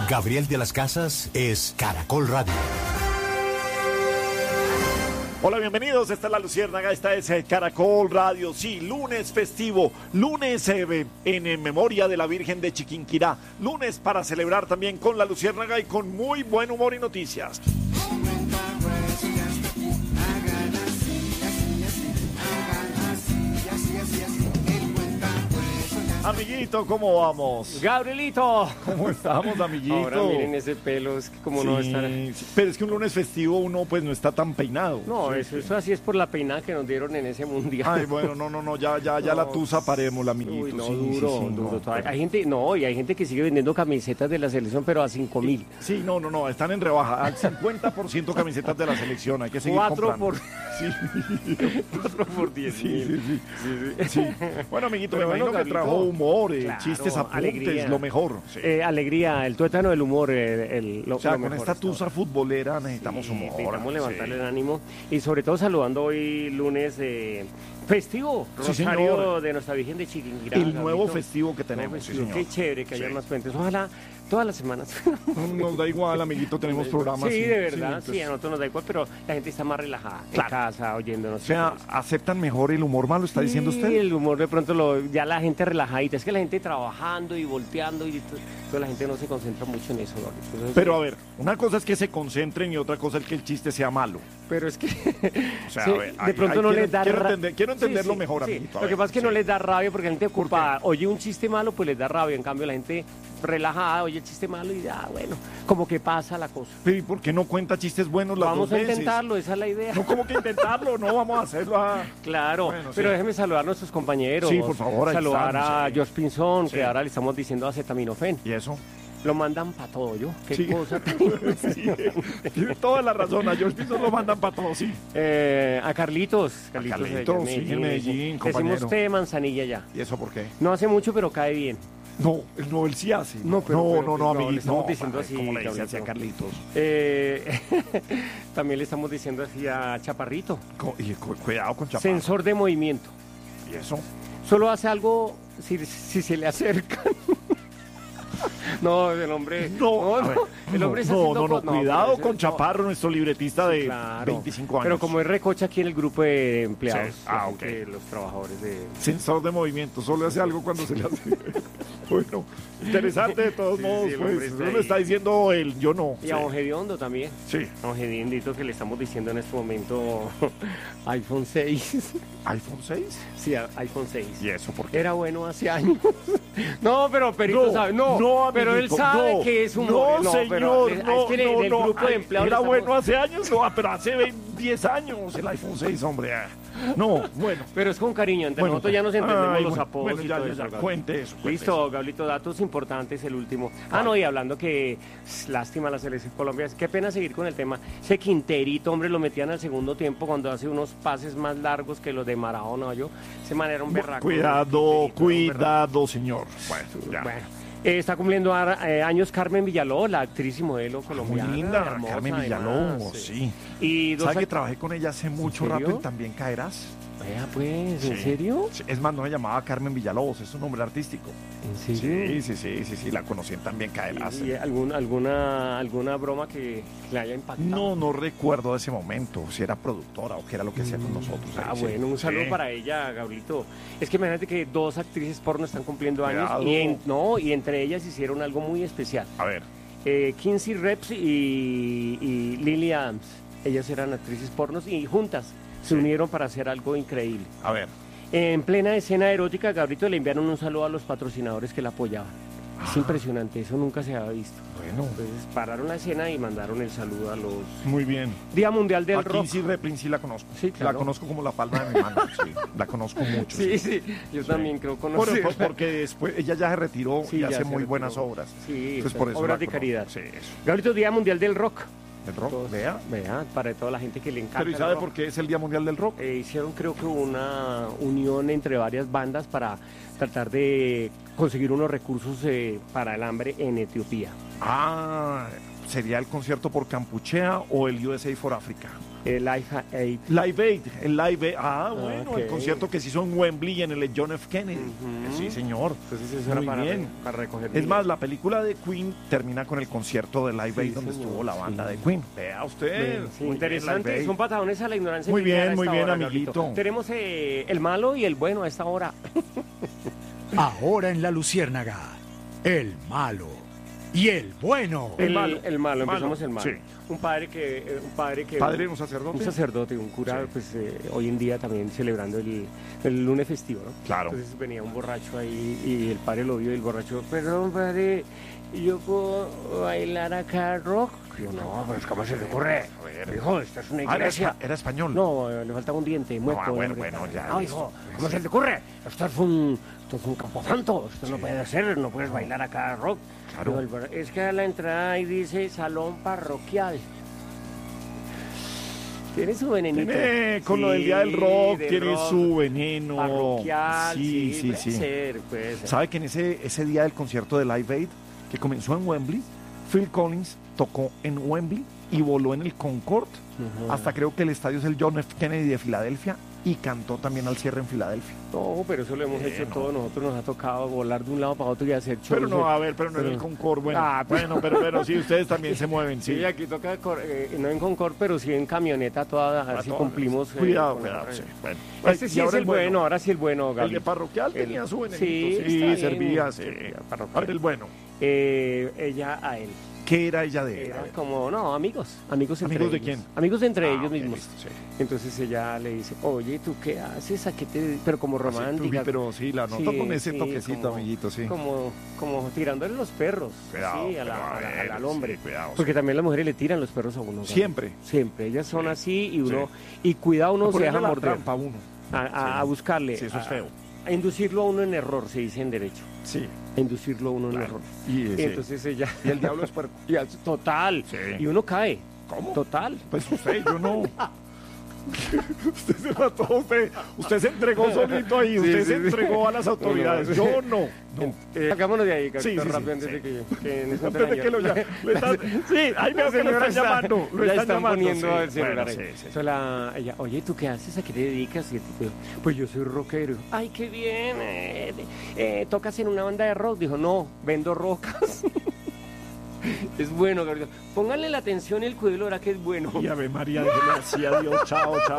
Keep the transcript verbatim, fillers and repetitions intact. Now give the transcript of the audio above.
Gabriel de las Casas es Caracol Radio. Hola, bienvenidos, esta es La Luciérnaga, esta es eh, Caracol Radio, sí, lunes festivo, lunes eh, en, en memoria de la Virgen de Chiquinquirá, lunes para celebrar también con La Luciérnaga y con muy buen humor y noticias. Amiguito, ¿cómo vamos? Gabrielito. ¿Cómo estamos, amiguito? Ahora miren ese pelo, es que como sí, no estar... sí, pero es que un lunes festivo uno pues no está tan peinado. No, sí, eso, sí. eso así es por la peinada que nos dieron en ese mundial. Ay, bueno, no, no, no, ya, ya, ya No. la tusa paremos, amiguito. Uy, no, sí, duro, sí, sí, duro. no, todavía. pero- Hay gente, no, y hay gente que sigue vendiendo camisetas de la selección, pero a cinco mil. Sí, no, no, no, están en rebaja. Al cincuenta por ciento camisetas de la selección, hay que seguir Cuatro comprando. por... Sí, Cuatro por diez sí, mil. sí, sí, sí. Bueno, amiguito, Pero me bueno, imagino que Gablito, trajo humor, eh, claro, chistes, apuntes, alegría. lo mejor. Sí. Eh, alegría, el tuétano del humor, el, el- lo, o sea, lo con mejor esta está. tusa futbolera necesitamos Sí, humor. necesitamos levantar sí. el ánimo y sobre todo saludando hoy lunes eh, festivo, Sí, Rosario señor. de Nuestra Virgen de Chiquinquirá. El nuevo Gabrielito. festivo que Nuevo tenemos, sí, festivo. señor. Qué chévere que haya Sí. más puentes. Ojalá todas las semanas. No nos da igual, amiguito, tenemos programas. Sí, de verdad, sí, entonces, a nosotros nos da igual, pero la gente está más relajada Claro. en casa oyéndonos. o sea, ¿aceptan mejor el humor malo, está diciendo Sí, usted? el humor de pronto lo, ya la gente relajadita, es que la gente trabajando y volteando y to- toda la gente no se concentra mucho en eso, Gabriel. Entonces, Pero a ver, una cosa es que se concentren y otra cosa es que el chiste sea malo. Pero es que O sea, sí, a ver, de ay, pronto ay, no quiero- les da quiero ra- entender- quiero Sí, entenderlo sí, mejor, sí. amiguito, a Lo que ver, pasa es que no sí. les da rabia porque la gente ocupada oye un chiste malo, pues les da rabia. En cambio, la gente relajada oye el chiste malo y ah, bueno, como que pasa la cosa. Pero ¿y por qué no cuenta chistes buenos las Vamos dos a veces? intentarlo, esa es la idea. No, como que intentarlo, no, vamos a hacerlo a... Claro, Bueno, pero sí. déjeme saludar a nuestros compañeros. Sí, por favor, ahí Saludar están, a sí. George Pinzón, Sí. que ahora le estamos diciendo acetaminofén. ¿Y eso? Lo mandan para todo, ¿yo? Qué Sí. cosa tan Sí, tiene toda la razón, a George Pinzón lo mandan para todo, sí. Eh, a Carlitos. Carlitos, de Carlitos, allá en sí, en Medellín, sí. compañero. Decimos té de manzanilla ya. ¿Y eso por qué? No hace mucho, pero cae bien. No, él no, él sí hace. No, pero- no, pero- no, no, no, le amiguito, estamos no, diciendo padre, así, ¿cómo le dice Gabriel, así a no. Carlitos? Eh, también le estamos diciendo así a Chaparrito. Co- y cu- cuidado con Chaparro. Sensor de movimiento. ¿Y eso? Solo hace algo si, si se le acercan. No, el hombre. No, a no, ver, el hombre está no, haciendo no, no, cosas- cuidado pero ese- con no. Chaparro, nuestro libretista de Claro. veinticinco años. Pero como es recocha aquí en el grupo de empleados, Sí. la Ah, gente, ok. los trabajadores de. Sensor de movimiento, solo hace algo cuando se le hace. Bueno, interesante de todos Sí, modos, sí, el hombre pues. está Eso lo ahí. está diciendo él, yo no. Y Sí. a Don Gediondo también. Sí. A Don Gediondito que le estamos diciendo en este momento iPhone seis. ¿iPhone seis? Sí, a- iPhone seis. ¿Y eso por qué? Era bueno hace años. No, pero Perito No, sabe. No, no, pero él amiguito, sabe no. que es un No, no, señor, pero, eh, no, es que en no, el no. grupo de Ay, empleados Era estamos- bueno hace años, no, pero hace veinte, diez años el iPhone seis, hombre. ah. No, bueno. Pero es con cariño, entre Bueno, nosotros ya nos entendemos ay, los bueno, apodos bueno, y ya, todo ya, eso, ya, Gabriel. cuente eso, cuente Listo, Gablito, datos importantes, el último. Ah, no, y hablando que s, lástima la selección Colombia, qué pena seguir con el tema. Ese Quinterito, hombre, lo metían al segundo tiempo cuando hace unos pases más largos que los de Maradona, yo. Ese man era un berraco. Cuidado, Quinterito, era un berraco. cuidado, señor. Bueno, ya. Bueno, eh, está cumpliendo ar- eh, años Carmen Villaló, la actriz y modelo Muy colombiana. linda, hermosa, Carmen además, Villalobos, eh. sí. Y dos ¿Sabe que act- trabajé con ella hace mucho serio? rato en También Caerás? Vea, pues, ¿en Sí. serio? Sí, es más, no me llamaba Carmen Villalobos, es un nombre artístico. ¿En serio? Sí, sí, sí, sí, sí, la conocí en También Caerás. ¿Y, y algún- alguna, alguna broma que le haya impactado? No, no recuerdo de ese momento, si era productora o qué era lo que hacía con nosotros. Ah, ahí, sí. bueno, un saludo Sí. para ella, Gablito. Es que imagínate que dos actrices porno están cumpliendo años Cuidado. y, en- no, y entre ellas hicieron algo muy especial. A ver, Eh, Kinsey Reps y, y Lily Adams, ellas eran actrices pornos y juntas se Sí. unieron para hacer algo increíble. a ver. En plena escena erótica, Gabrito le enviaron un saludo a los patrocinadores que la apoyaban. Es Ah. impresionante, eso nunca se había visto. Bueno, Entonces pararon la escena y mandaron el saludo a los... muy bien. Día Mundial del A Rock. Kinsey Replin sí la conozco. Sí, claro. La conozco como la palma de mi mano, sí. La conozco mucho. Sí, sí, yo Sí. también creo Por- conocer. por- porque después ella ya se retiró Sí, y ya hace se muy retiró. buenas obras. Sí, Entonces, por eso obras la de conozco. caridad. Sí, eso. Gabrito, Día Mundial del Rock. ¿El rock? Todos- Vea. Vea, para toda la gente que le encanta. Pero ¿y el sabe rock. por qué es el Día Mundial del Rock? Eh, hicieron creo que una unión entre varias bandas para tratar de conseguir unos recursos eh, para el hambre en Etiopía. Ah, ¿sería el concierto por Campuchea o el U S A for Africa? El Live Aid. Live Aid, el Live Aid. Ah, bueno, okay. El concierto que se hizo en Wembley en el John F. Kennedy. Uh-huh. Sí, señor. Entonces eso era muy para, bien. para recoger. Es dinero. más, la película de Queen termina con el concierto de Live Aid, Sí, donde señor, estuvo la banda sí. de Queen. Vea usted. Bien, sí, Muy interesante, bien, Live son Aid. patadones a la ignorancia. Muy familiar bien, a muy esta bien, hora, amiguito. Gabrielito. Tenemos eh, el malo y el bueno a esta hora. Ahora en La Luciérnaga, el malo y el bueno. El, El malo. el malo, empezamos Malo, el malo. sí. Un padre que, eh, un padre que, Padre, un sacerdote. un sacerdote, un cura, Sí. pues eh, hoy en día también celebrando el, el lunes festivo, ¿no? Claro. Entonces venía un borracho ahí y el padre lo vio y el borracho, perdón padre, ¿yo puedo bailar acá rock? Yo, no, pues ¿cómo se le ocurre? Hijo, esta es una Ah, era, iglesia. espa- era español. No, eh, le faltaba un diente, muerto. ah, bueno, hombre. bueno, ya, No, listo. hijo, ¿cómo se te ocurre? Esto es un, esto es un camposanto, esto no puede ser, no puedes bailar acá rock. Claro. Dijo el bar- es que a la entrada ahí dice salón parroquial. Tiene su venenito. Tiene, con lo del Sí, Día del Rock, del tiene rock, su veneno. Parroquial, sí, sí, sí. puede sí. ser, puede ser. ¿Sabe que en ese, ese día del concierto de Live Aid, que comenzó en Wembley, Phil Collins tocó en Wembley y voló en el Concorde, Ujú. hasta creo que el estadio es el John F. Kennedy de Filadelfia, y cantó también al cierre en Filadelfia. No, pero eso lo hemos Eh, hecho no. todos nosotros, nos ha tocado volar de un lado para otro y hacer shows. Pero no, de- a ver, pero no en el pero- Concorde, bueno, Ah, pero- bueno, pero, pero sí, ustedes también se mueven, sí. Sí, aquí toca, cor- eh, no en Concord, pero sí en camioneta toda, A así todas. cumplimos. eh, Cuidado, con cuidado, la- sí. Bueno. Este Y sí es ahora el bueno, ahora sí el bueno, El Gaby. de parroquial El- tenía su venenito, sí, sí, está bien. servía, sí. Sí, parroquial. Ahora el bueno. Eh, ella a él. ¿Qué era ella de él? A Era ver. como, no, amigos, amigos entre ¿Amigos de ellos. quién? Amigos entre Ah, ellos ok, mismos. listo, sí. Entonces ella le dice, oye, ¿tú qué haces? ¿A qué te...? Pero como romántica. Uy, pero sí, la noto Sí, con ese sí, toquecito, como- amiguito, sí. Como, como tirándole los perros. Cuidado, sí, a la- pero a a la- ver, al hombre. sí, cuidado, Porque sí. también las mujeres le tiran los perros a uno. Gaby. Siempre. Siempre. Ellas son Sí. así y uno... Y cuidado, uno se Ponerle deja la morder. trampa a uno. A, a- Sí. a buscarle. Sí, eso es a- feo. A inducirlo a uno en error, se dice en derecho. Sí. A inducirlo a uno en Claro. error. Y, Y sí. entonces ella... Y el diablo es puerco. Y al- total. Sí. Y uno cae. ¿Cómo? Total. Pues usted, yo no. Usted se mató, usted, usted se entregó solito ahí, Sí, usted sí, se sí. entregó a las autoridades. No, no. Yo no. no. Eh, Sacámonos de ahí, Carlos, Sí, sí, sí, rápido, antes sí. de que, que nos Antes de que lo llamen. llame. Le están- sí, ahí veo que lo señora están llamando. Lo ya están, están llamando. poniendo sí. el celular Bueno, ahí. sí, sí. Entonces la- ella, oye, ¿tú qué haces? ¿A qué te dedicas? Y el tipo, pues yo soy rockero. Ay, qué bien. eh, eh, ¿Tocas en una banda de rock? Dijo, no, vendo rocas. Es bueno, Gabriel. Pónganle la atención y el cuidado, ahora que es bueno. Y Ave María, déjeme así, adiós, chao, chao.